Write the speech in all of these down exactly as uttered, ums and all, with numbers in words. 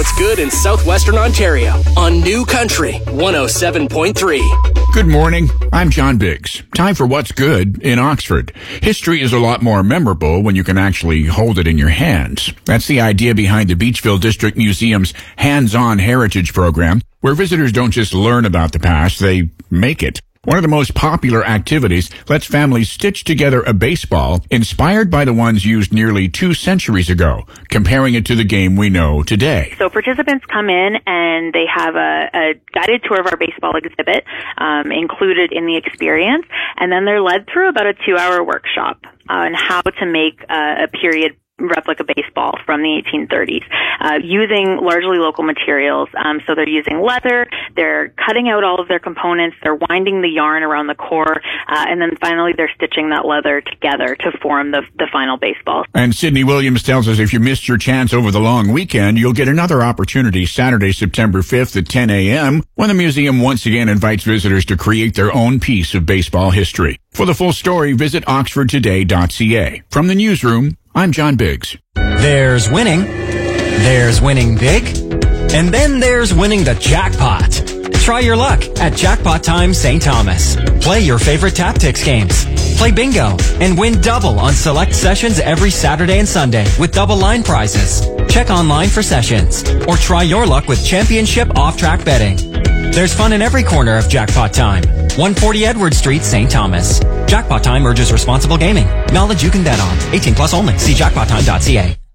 what's good in southwestern Ontario on New Country one oh seven point three. Good morning. I'm John Biggs. Time for What's Good in Oxford. History is a lot more memorable when you can actually hold it in your hands. That's the idea behind the Beachville District Museum's Hands-On Heritage program, where visitors don't just learn about the past, they make it. One of the most popular activities lets families stitch together a baseball inspired by the ones used nearly two centuries ago, comparing it to the game we know today. So participants come in and they have a, a guided tour of our baseball exhibit um, included in the experience, and then they're led through about a two-hour workshop on how to make uh, a period replica baseball from the eighteen thirties, uh, using largely local materials. Um, so they're using leather, they're cutting out all of their components, they're winding the yarn around the core, uh, and then finally they're stitching that leather together to form the, the final baseball. And Sydney Williams tells us if you missed your chance over the long weekend, you'll get another opportunity Saturday, September fifth at ten a.m. when the museum once again invites visitors to create their own piece of baseball history. For the full story, visit oxford today dot c a. From the newsroom, I'm John Biggs. There's winning, there's winning big, and then there's winning the jackpot. Try your luck at Jackpot Time Saint Thomas. Play your favorite Tactics games. Play bingo and win double on select sessions every Saturday and Sunday with double line prizes. Check online for sessions or try your luck with Championship Off-Track Betting. There's fun in every corner of Jackpot Time. one forty Edward Street, Saint Thomas. Jackpot Time urges responsible gaming. Knowledge you can bet on. eighteen plus only. See jackpot time dot c a.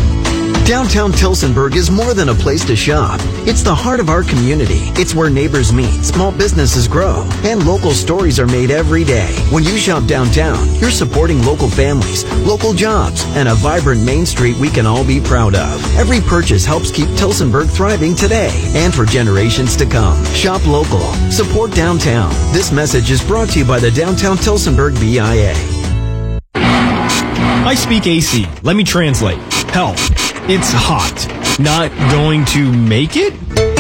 Downtown Tillsonburg is more than a place to shop. It's the heart of our community. It's where neighbors meet, small businesses grow, and local stories are made every day. When you shop downtown, you're supporting local families, local jobs, and a vibrant Main Street we can all be proud of. Every purchase helps keep Tillsonburg thriving today and for generations to come. Shop local. Support downtown. This message is brought to you by the Downtown Tillsonburg B I A. I speak A C. Let me translate. Help. It's hot. Not going to make it?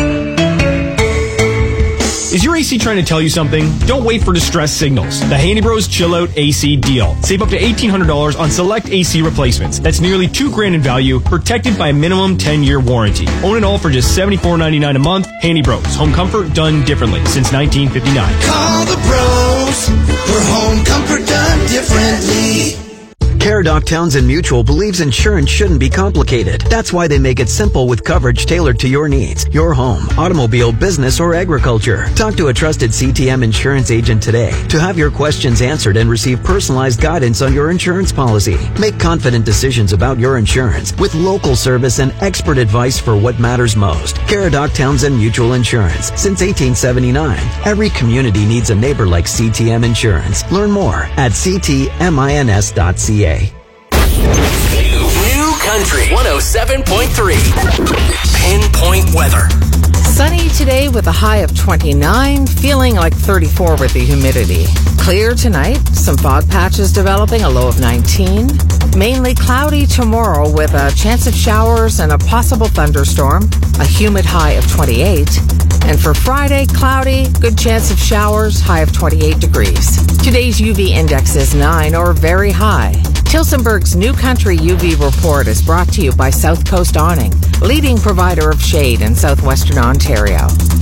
Is your A C trying to tell you something? Don't wait for distress signals. The Handy Bros Chill Out A C deal. Save up to eighteen hundred dollars on select A C replacements. That's nearly two grand in value, protected by a minimum ten-year warranty. Own it all for just seventy-four ninety-nine a month. Handy Bros. Home comfort done differently since nineteen fifty-nine. Call the pros for home comfort done differently. Caradoc Townsend Mutual believes insurance shouldn't be complicated. That's why they make it simple with coverage tailored to your needs, your home, automobile, business, or agriculture. Talk to a trusted C T M insurance agent today to have your questions answered and receive personalized guidance on your insurance policy. Make confident decisions about your insurance with local service and expert advice for what matters most. Caradoc Townsend Mutual Insurance. Since eighteen seventy-nine, every community needs a neighbor like C T M Insurance. Learn more at c t mins dot c a. New Country one oh seven point three. Pinpoint weather. Sunny today with a high of twenty-nine, feeling like thirty-four with the humidity. Clear tonight, some fog patches developing, a low of nineteen. Mainly cloudy tomorrow with a chance of showers and a possible thunderstorm, a humid high of twenty-eight. And for Friday, cloudy, good chance of showers, high of twenty-eight degrees. Today's U V index is nine or very high. Tillsonburg's New Country U V report is brought to you by South Coast Awning, leading provider of shade in southwestern Ontario.